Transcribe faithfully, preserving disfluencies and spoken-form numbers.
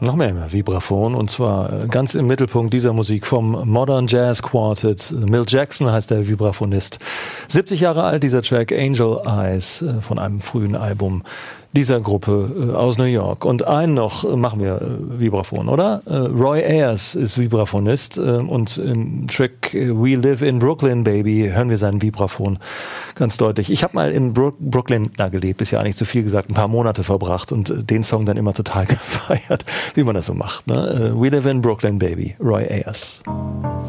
Noch mehr Vibraphon, und zwar ganz im Mittelpunkt dieser Musik vom Modern Jazz Quartet. Milt Jackson heißt der Vibraphonist. siebzig Jahre alt, dieser Track Angel Eyes von einem frühen Album dieser Gruppe aus New York. Und einen noch machen wir Vibraphon, oder? Roy Ayers ist Vibraphonist und im Track We Live in Brooklyn, Baby hören wir seinen Vibraphon ganz deutlich. Ich habe mal in Bro- Brooklyn, na gelebt, ist ja eigentlich zu viel gesagt, ein paar Monate verbracht und den Song dann immer total gefeiert, wie man das so macht. Ne? We Live in Brooklyn, Baby, Roy Ayers.